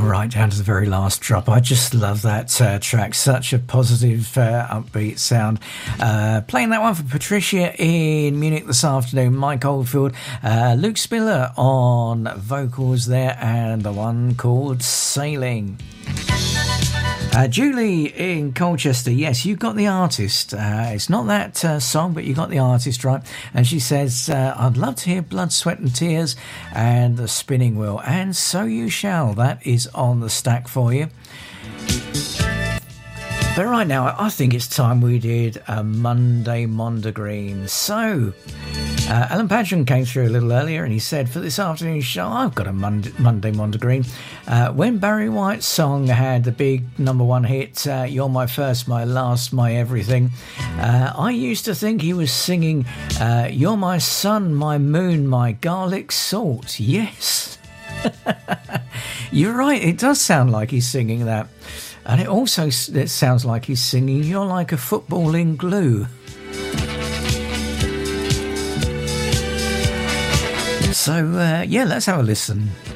right down to the very last drop. I just love that track. Such a positive, upbeat sound. Playing that one for Patricia in Munich this afternoon. Mike Oldfield, Luke Spiller on vocals there, and the one called Sailing. Julie in Colchester, yes, you got the artist. It's not that song, but you got the artist right. And she says, I'd love to hear Blood, Sweat and Tears and The Spinning Wheel. And So You Shall. That is on the stack for you. But right now, I think it's time we did a Monday Mondegreen. So, Alan Padgham came through a little earlier and he said, for this afternoon's show, I've got a Monday Mondegreen. When Barry White's song had the big number one hit, You're My First, My Last, My Everything, I used to think he was singing, You're My Sun, My Moon, My Garlic Salt. Yes. You're right, it does sound like he's singing that. And it sounds like he's singing, You're Like a Football in Glue. So, yeah, let's have a listen.